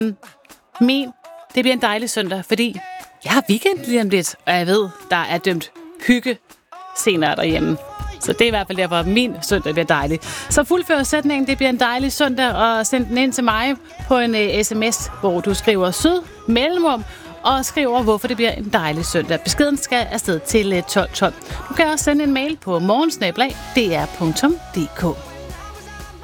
Det bliver en dejlig søndag, fordi jeg har weekend lige om lidt, og jeg ved, der er dømt hygge senere derhjemme. Så det er i hvert fald derfor, min søndag bliver dejlig. Så fuldfør sætningen, det bliver en dejlig søndag, og send den ind til mig på en sms, hvor du skriver sød mellemrum, og skriver, hvorfor det bliver en dejlig søndag. Beskeden skal afsted til 1212. Du kan også sende en mail på morgensnabel@dr.dk.